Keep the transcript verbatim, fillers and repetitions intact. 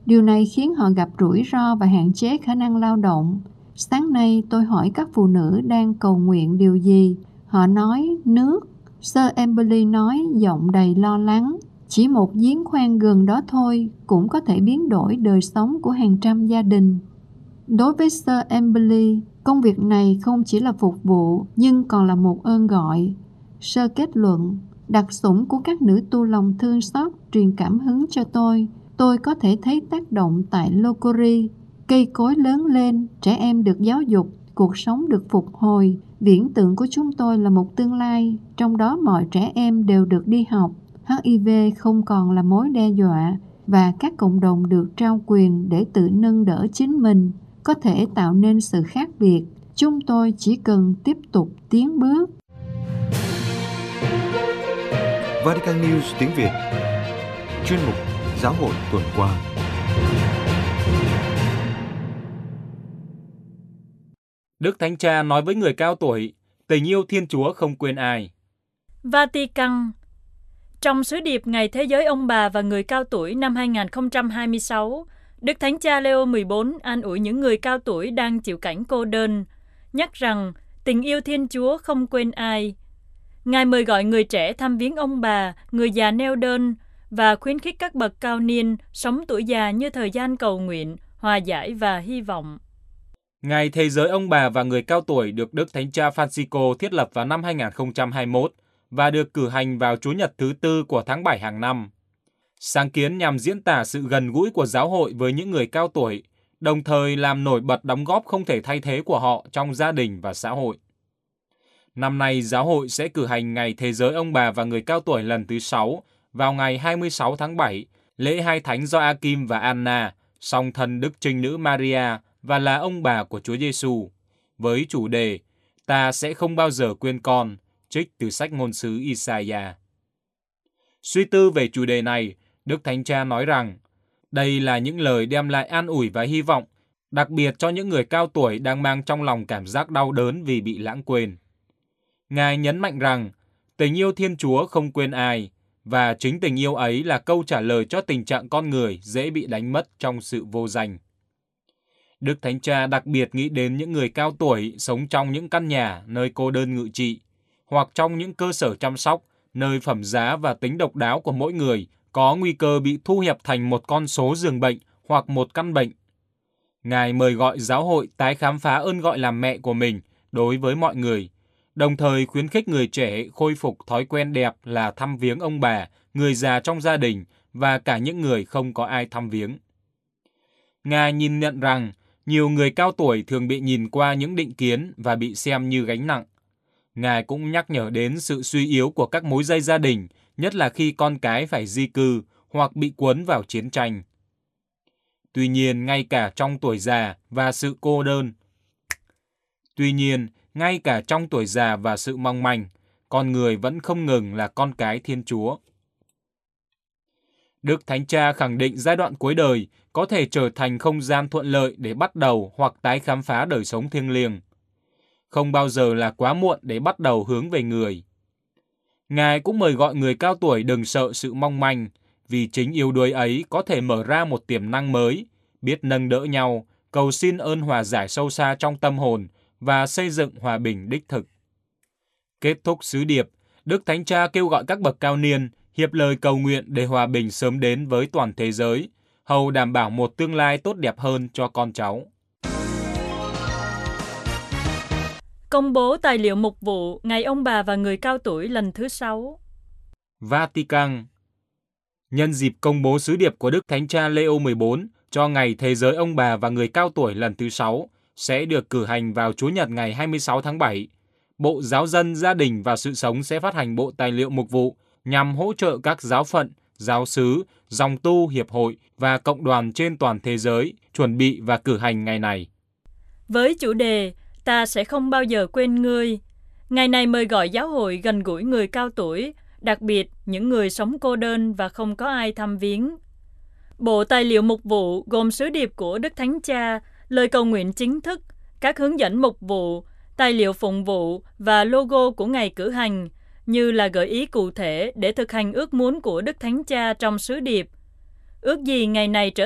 Điều này khiến họ gặp rủi ro và hạn chế khả năng lao động. Sáng nay tôi hỏi các phụ nữ đang cầu nguyện điều gì. Họ nói nước. Sir Emily nói giọng đầy lo lắng. Chỉ một giếng khoan gần đó thôi cũng có thể biến đổi đời sống của hàng trăm gia đình. Đối với Sir Emily, công việc này không chỉ là phục vụ nhưng còn là một ơn gọi. Sir kết luận, đặc sủng của các nữ tu lòng thương xót truyền cảm hứng cho tôi. Tôi có thể thấy tác động tại Lokori. Cây cối lớn lên, trẻ em được giáo dục, cuộc sống được phục hồi. Viễn tượng của chúng tôi là một tương lai, trong đó mọi trẻ em đều được đi học. hát i vê không còn là mối đe dọa và các cộng đồng được trao quyền để tự nâng đỡ chính mình, có thể tạo nên sự khác biệt. Chúng tôi chỉ cần tiếp tục tiến bước. Vatican News tiếng Việt. Chuyên mục Giáo hội tuần qua. Đức Thánh Cha nói với người cao tuổi, tình yêu Thiên Chúa không quên ai. Vatican. Trong sứ điệp Ngày Thế giới ông bà và người cao tuổi năm hai không hai sáu, Đức Thánh Cha Leo mười bốn an ủi những người cao tuổi đang chịu cảnh cô đơn, nhắc rằng tình yêu Thiên Chúa không quên ai. Ngài mời gọi người trẻ thăm viếng ông bà, người già neo đơn và khuyến khích các bậc cao niên sống tuổi già như thời gian cầu nguyện, hòa giải và hy vọng. Ngày Thế giới ông bà và người cao tuổi được Đức Thánh Cha Francisco thiết lập vào năm hai không hai mốt và được cử hành vào Chủ nhật thứ tư của tháng bảy hàng năm. Sáng kiến nhằm diễn tả sự gần gũi của giáo hội với những người cao tuổi, đồng thời làm nổi bật đóng góp không thể thay thế của họ trong gia đình và xã hội. Năm nay, giáo hội sẽ cử hành Ngày Thế giới ông bà và người cao tuổi lần thứ sáu vào ngày hai mươi sáu tháng bảy, lễ hai thánh Gioachim và Anna, song thân Đức Trinh Nữ Maria và là ông bà của Chúa Giêsu, với chủ đề Ta sẽ không bao giờ quên con, trích từ sách ngôn sứ Isaiah. Suy tư về chủ đề này, Đức Thánh Cha nói rằng, đây là những lời đem lại an ủi và hy vọng, đặc biệt cho những người cao tuổi đang mang trong lòng cảm giác đau đớn vì bị lãng quên. Ngài nhấn mạnh rằng, tình yêu Thiên Chúa không quên ai, và chính tình yêu ấy là câu trả lời cho tình trạng con người dễ bị đánh mất trong sự vô danh. Đức Thánh Cha đặc biệt nghĩ đến những người cao tuổi sống trong những căn nhà nơi cô đơn ngự trị, hoặc trong những cơ sở chăm sóc, nơi phẩm giá và tính độc đáo của mỗi người có nguy cơ bị thu hẹp thành một con số giường bệnh hoặc một căn bệnh. Ngài mời gọi giáo hội tái khám phá ơn gọi làm mẹ của mình đối với mọi người, đồng thời khuyến khích người trẻ khôi phục thói quen đẹp là thăm viếng ông bà, người già trong gia đình và cả những người không có ai thăm viếng. Ngài nhìn nhận rằng nhiều người cao tuổi thường bị nhìn qua những định kiến và bị xem như gánh nặng. Ngài cũng nhắc nhở đến sự suy yếu của các mối dây gia đình, nhất là khi con cái phải di cư hoặc bị cuốn vào chiến tranh. Tuy nhiên, ngay cả trong tuổi già và sự cô đơn, Tuy nhiên, ngay cả trong tuổi già và sự mong manh, con người vẫn không ngừng là con cái Thiên Chúa. Đức Thánh Cha khẳng định giai đoạn cuối đời có thể trở thành không gian thuận lợi để bắt đầu hoặc tái khám phá đời sống thiêng liêng. Không bao giờ là quá muộn để bắt đầu hướng về người. Ngài cũng mời gọi người cao tuổi đừng sợ sự mong manh, vì chính yếu đuối ấy có thể mở ra một tiềm năng mới, biết nâng đỡ nhau, cầu xin ơn hòa giải sâu xa trong tâm hồn và xây dựng hòa bình đích thực. Kết thúc sứ điệp, Đức Thánh Cha kêu gọi các bậc cao niên hiệp lời cầu nguyện để hòa bình sớm đến với toàn thế giới, hầu đảm bảo một tương lai tốt đẹp hơn cho con cháu. Công bố tài liệu mục vụ Ngày ông bà và người cao tuổi lần thứ sáu. Vatican. Nhân dịp công bố sứ điệp của Đức Thánh Cha Leo mười bốn cho Ngày Thế giới ông bà và người cao tuổi lần thứ sáu sẽ được cử hành vào Chủ nhật ngày hai mươi sáu tháng bảy, Bộ Giáo dân, Gia đình và Sự sống sẽ phát hành bộ tài liệu mục vụ nhằm hỗ trợ các giáo phận, giáo xứ, dòng tu, hiệp hội và cộng đoàn trên toàn thế giới chuẩn bị và cử hành ngày này. Với chủ đề Ta sẽ không bao giờ quên ngươi, ngày này mời gọi giáo hội gần gũi người cao tuổi, đặc biệt những người sống cô đơn và không có ai thăm viếng. Bộ tài liệu mục vụ gồm sứ điệp của Đức Thánh Cha, lời cầu nguyện chính thức, các hướng dẫn mục vụ, tài liệu phụng vụ và logo của ngày cử hành, như là gợi ý cụ thể để thực hành ước muốn của Đức Thánh Cha trong sứ điệp. Ước gì ngày này trở